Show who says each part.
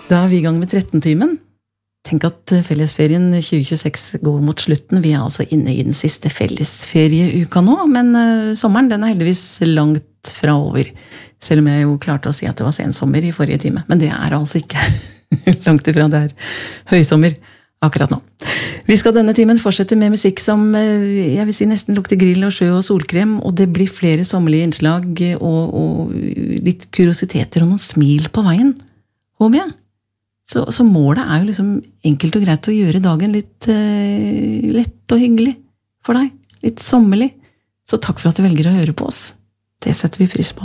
Speaker 1: Da vi I gang med 13-timen. Tenk at fellesferien 2026 går mot slutten. Vi altså inne I den siste fellesferieuka nå, men sommeren den heldigvis langt fra over. Selv om jeg jo klarte å si at det var sensommer I forrige time. Men det altså ikke langt ifra, det høysommer akkurat nå. Vi skal denne timen fortsette med musikk som, jeg vil si nesten lukter grill og sjø og solkrem, og det blir flere sommerlige innslag og litt kuriositeter og noen smil på veien, håper jeg. Så målet jo liksom enkelt og greit å gjøre dagen litt lett og hyggelig for deg, litt sommerlig. Så takk for at du velger å høre på oss. Det setter vi pris på.